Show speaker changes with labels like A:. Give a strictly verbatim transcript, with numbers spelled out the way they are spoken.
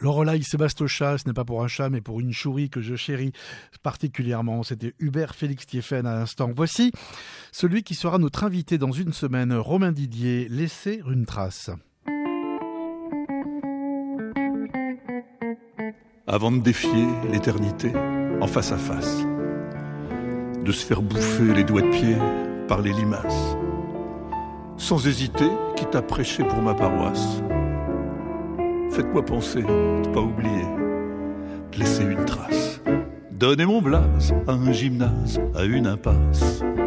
A: Lorelai Sébastocha, ce n'est pas pour un chat, mais pour une chourie que je chéris particulièrement. C'était Hubert Félix Thieffen à l'instant. Voici celui qui sera notre invité dans une semaine, Romain Didier, Laisser une trace.
B: Avant de défier l'éternité en face à face, de se faire bouffer les doigts de pied par les limaces, sans hésiter, quitte à prêcher pour ma paroisse, faites-moi penser, de pas oublier, de laisser une trace. Donner mon blase à un gymnase, à une impasse,